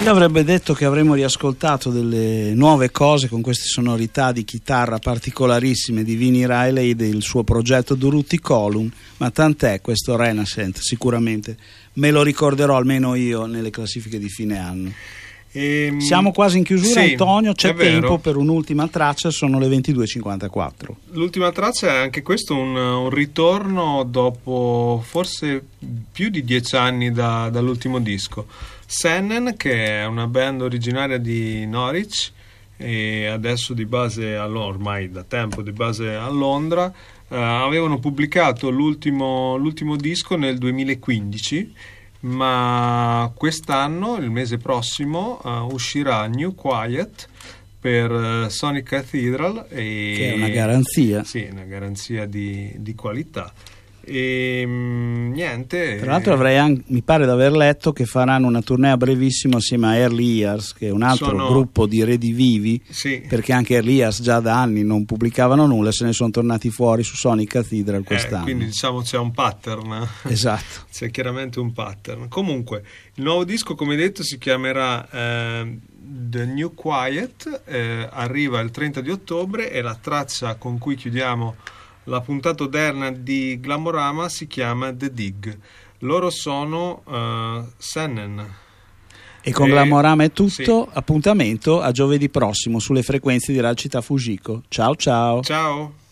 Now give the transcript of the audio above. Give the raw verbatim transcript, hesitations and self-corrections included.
Chi avrebbe detto che avremmo riascoltato delle nuove cose con queste sonorità di chitarra particolarissime di Vini Riley e del suo progetto Durutti Column, ma tant'è questo Renascent, sicuramente me lo ricorderò almeno io nelle classifiche di fine anno. Ehm, Siamo quasi in chiusura, sì, Antonio, c'è tempo vero. per un'ultima traccia, sono le ventidue e cinquantaquattro. L'ultima traccia è anche questo un, un ritorno dopo forse più di dieci anni da, dall'ultimo disco. Sennen, che è una band originaria di Norwich e adesso di base a Londra, ormai da tempo di base a Londra, eh, avevano pubblicato l'ultimo, l'ultimo disco nel duemilaquindici, ma quest'anno, il mese prossimo, uh, uscirà New Quiet per uh, Sonic Cathedral, e, che è una garanzia. Sì, una garanzia di, di qualità. E mh, niente. Tra l'altro avrei anche, mi pare di aver letto che faranno una tournée a brevissimo assieme a Early Years, che è un altro Sono... gruppo di redivivi, sì. Perché anche Early Years già da anni non pubblicavano nulla e se ne sono tornati fuori su Sonic Cathedral quest'anno. Eh, quindi diciamo c'è un pattern. Esatto. C'è chiaramente un pattern. Comunque il nuovo disco, come detto, si chiamerà eh, The New Quiet, eh, arriva il trenta di ottobre e la traccia con cui chiudiamo la puntata odierna di Glamorama si chiama The Dig. Loro sono uh, Sennen. E con e... Glamorama è tutto, sì. Appuntamento a giovedì prossimo sulle frequenze di Radio Città Fujiko. Ciao ciao. Ciao.